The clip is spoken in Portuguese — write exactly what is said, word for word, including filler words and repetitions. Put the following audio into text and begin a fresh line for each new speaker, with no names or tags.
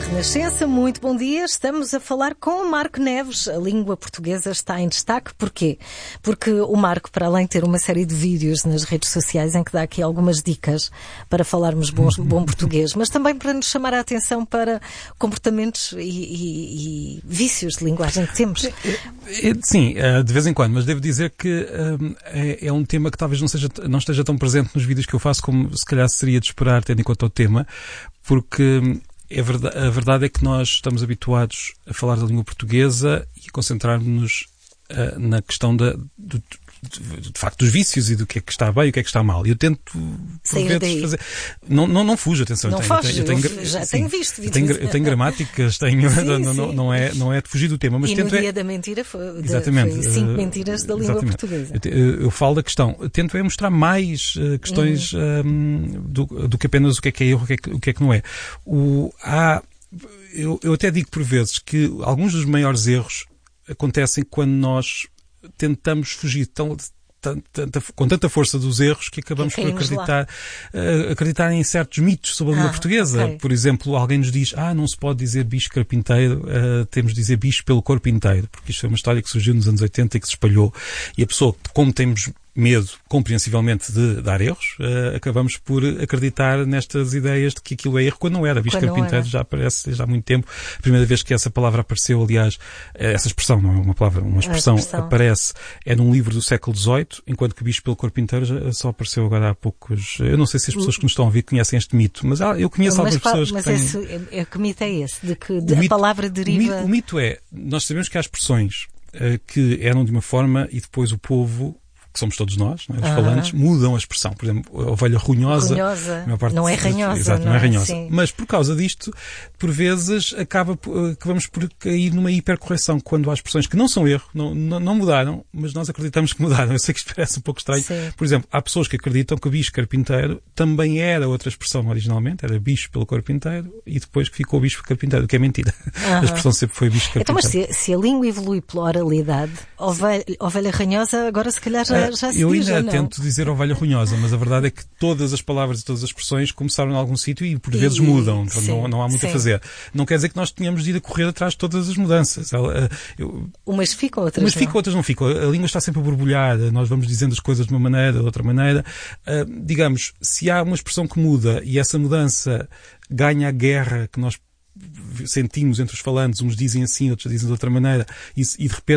Renascença, muito bom dia. Estamos a falar com o Marco Neves. A língua portuguesa está em destaque. Porquê? Porque o Marco, para além de ter uma série de vídeos nas redes sociais em que dá aqui algumas dicas para falarmos bom, bom português, mas também para nos chamar a atenção para comportamentos e, e, e vícios de linguagem que temos.
Sim, de vez em quando, mas devo dizer que um, é, é um tema que talvez não, seja, não esteja tão presente nos vídeos que eu faço como se calhar seria de esperar, tendo em conta o tema, porque é verdade, a verdade é que nós estamos habituados a falar da língua portuguesa e a concentrar-nos uh, na questão da, do, de, de facto dos vícios e do que é que está bem e o que é que está mal. E eu tento, por vezes, fazer... Não, não, não fujo, atenção.
Não
eu tenho,
foge,
eu tenho, eu
tenho, já
sim,
tenho visto
eu tenho, eu tenho gramáticas, tenho,
sim,
não,
sim.
Não, não, é, não é de fugir do tema. Mas
e
tento
no dia
é...
da mentira foi, de,
exatamente,
foi cinco
uh,
mentiras da língua
exatamente.
portuguesa.
Eu, te, eu falo da questão. Tento é mostrar mais uh, questões uhum. um, do, do que apenas o que é que é erro, o que é que, o que, é que não é. O, há... Eu, eu até digo por vezes que alguns dos maiores erros acontecem quando nós tentamos fugir tão, tanta, com tanta força dos erros que acabamos por acreditar, uh, acreditar em certos mitos sobre a língua ah, portuguesa. Okay. Por exemplo, alguém nos diz, ah, não se pode dizer bicho carpinteiro, uh, temos de dizer bicho pelo corpo inteiro, porque isto é uma história que surgiu nos anos oitenta e que se espalhou, e a pessoa, como temos medo, compreensivelmente, de dar erros, uh, acabamos por acreditar nestas ideias de que aquilo é erro quando não era. Bicho carpinteiro já aparece já há muito tempo. A primeira vez que essa palavra apareceu, aliás, essa expressão, não é uma palavra, uma expressão, expressão. aparece, é num livro do século dezoito, enquanto que bicho pelo corpo inteiro já só apareceu agora há poucos... Eu não sei se as pessoas que nos estão a ouvir conhecem este mito, mas ah, eu conheço mas, algumas qual, pessoas
mas
que têm...
Mas esse, que mito é esse? De que de, a
mito,
palavra deriva...
O mito, o mito é, nós sabemos que há expressões uh, que eram de uma forma e depois o povo, que somos todos nós, não é? Os ah. falantes, mudam a expressão. Por exemplo, a ovelha runhosa...
runhosa.
Parte
não é ranhosa.
Exato, não, não é ranhosa. Sim. Mas por causa disto, por vezes, acaba, acabamos por cair numa hipercorreção quando há expressões que não são erro, não, não, não mudaram, mas nós acreditamos que mudaram. Eu sei que isto parece um pouco estranho. Sim. Por exemplo, há pessoas que acreditam que o bicho carpinteiro também era outra expressão originalmente, era bicho pelo corpo inteiro, e depois que ficou bicho carpinteiro, o que é mentira. Uh-huh. A expressão sempre foi bicho carpinteiro.
Então, mas se, se a língua evolui pela oralidade, ovelha, ovelha ranhosa, agora se calhar já, já se
eu
diz,
ainda
não?
tento dizer ovelha runhosa, mas a verdade é que todas as palavras e todas as expressões começaram em algum sítio e por vezes e, mudam, então sim, não, não há muito sim. a fazer. Não quer dizer que nós tenhamos de ir a correr atrás de todas as mudanças. Eu,
umas ficam, outras
umas
não.
ficam, outras não ficam. A língua está sempre a borbulhar, nós vamos dizendo as coisas de uma maneira, de outra maneira. Uh, digamos, se há uma expressão que muda e essa mudança ganha a guerra que nós sentimos entre os falantes, uns dizem assim, outros dizem de outra maneira, e, e de repente